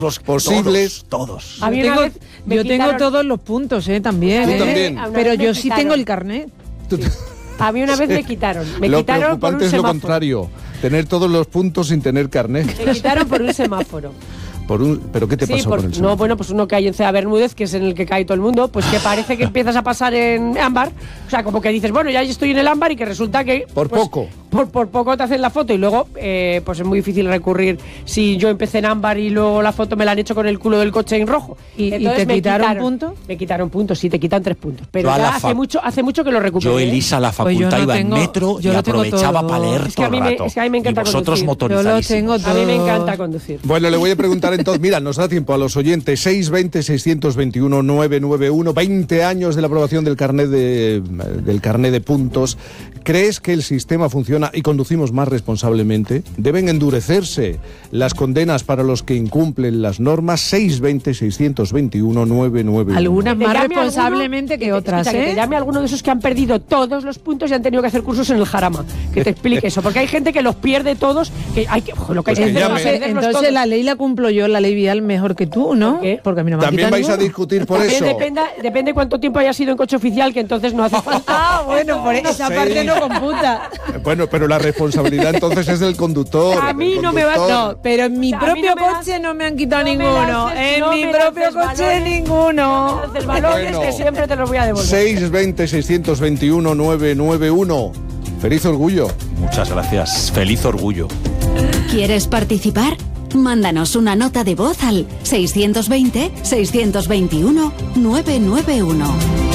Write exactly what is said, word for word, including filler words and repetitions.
los posibles. Todos. todos. Yo, tengo, yo tengo todos los puntos, ¿eh? También. Tú ¿eh? también. Pero yo sí tengo el carnet. Tú- Sí. A mí una vez me quitaron. Me lo quitaron por un preocupante es lo semáforo. contrario, tener todos los puntos sin tener carnet. Me quitaron por un semáforo. Por un, ¿Pero qué te Sí, pasó por- con el no, semáforo? bueno, pues uno que hay en Cea Bermúdez, que es en el que cae todo el mundo, pues que parece que empiezas a pasar en ámbar. O sea, como que dices, bueno, ya estoy en el ámbar y que resulta que... Por pues, poco. Por, por poco te hacen la foto y luego, eh, pues es muy difícil recurrir si yo empecé en ámbar y luego la foto me la han hecho con el culo del coche en rojo. ¿Y, y Entonces te me quitaron puntos? Me quitaron puntos, sí, te quitan tres puntos. Pero Yo a ya la hace fa- mucho, hace mucho que lo recuperé. Yo, ¿eh? Elisa, a la Pues yo facultad no iba tengo- en metro yo y lo tengo aprovechaba todo. para leer Es que todo a mí el me- rato. es que a mí me encanta y vosotros conducir. motorizadísimos. Yo A mí me Todo. encanta conducir. Bueno, le voy a preguntar entonces, mira, nos da tiempo a los oyentes, seis veinte, seiscientos veintiuno, novecientos noventa y uno, veinte años de la aprobación del carnet de, del carnet de puntos. ¿Crees que el sistema funciona y conducimos más responsablemente? ¿Deben endurecerse las condenas para los que incumplen las normas? seiscientos veinte, seiscientos veintiuno, novecientos noventa y uno. Algunas Que te más llame responsablemente alguno- que otras, escucha, que ¿eh? te llame alguno de esos que han perdido todos los puntos y han tenido que hacer cursos en el Jarama. Que te explique eso. Porque hay gente que los pierde todos. Que hay que, ojo, lo que hay Pues que que hacer es llame. perderlos Entonces todos. la ley la cumplo yo, la ley vial, mejor que tú, ¿no? ¿Por qué? Porque a mí no me han También quitado vais a ninguno. discutir por También eso. depende, depende cuánto tiempo haya sido en coche oficial, que entonces no hace falta. Ah, bueno, por esa Sí. parte no computa. Bueno, pero la responsabilidad entonces es del conductor. A mí del no me va- conductor. No, pero en mi A mí propio no me das- coche no me han quitado no me ninguno. lances- En no mi me propio lances coche balones, ninguno. Entonces, balones Bueno. que siempre te los voy a devolver. seiscientos veinte, seiscientos veintiuno, novecientos noventa y uno. Feliz orgullo. Muchas gracias. Feliz orgullo. ¿Quieres participar? Mándanos una nota de voz al seiscientos veinte, seiscientos veintiuno, novecientos noventa y uno.